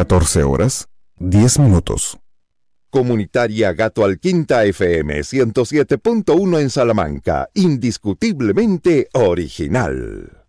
14 horas, 10 minutos. Comunitaria Gato Alquinta FM 107.1 en Salamanca, indiscutiblemente original.